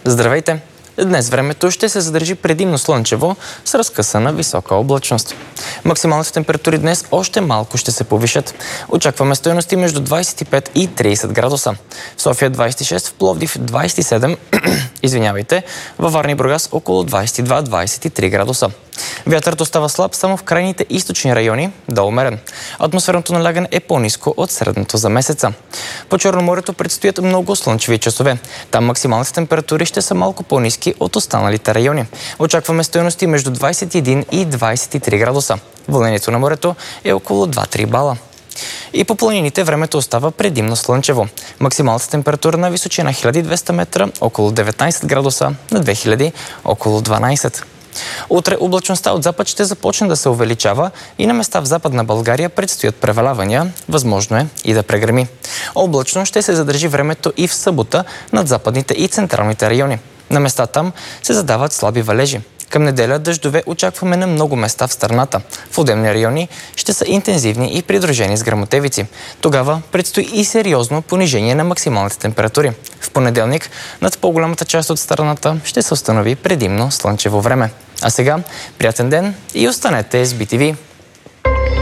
Здравейте! Днес времето ще се задържи предимно слънчево с разкъсана висока облачност. Максималните температури днес още малко ще се повишат. Очакваме стойности между 25 и 30 градуса. В София 26, в Пловдив 27, във Варна и Бургас около 22-23 градуса. Вятърът остава слаб само в крайните източни райони, до умерен. Атмосферното налягане е по-ниско от средното за месеца. По Черноморието предстоят много слънчеви часове. Там максималните температури ще са малко по-ниски от останалите райони. Очакваме стойности между 21 и 23 градуса. Вълнението на морето е около 2-3 бала. И по планините времето остава предимно слънчево. Максималната температура на височина 1200 метра около 19 градуса, на 2000 около 12. Утре облачността от запад ще започне да се увеличава и на места в Западна България предстоят превалявания, възможно е и да прегреми. Облачно ще се задържи времето и в събота над западните и централните райони. На места там се задават слаби валежи. Към неделя дъждове очакваме на много места в страната. В отделни райони ще са интензивни и придружени с гръмотевици. Тогава предстои и сериозно понижение на максималните температури. В понеделник над по-голямата част от страната ще се установи предимно слънчево време. А сега приятен ден и останете с BTV!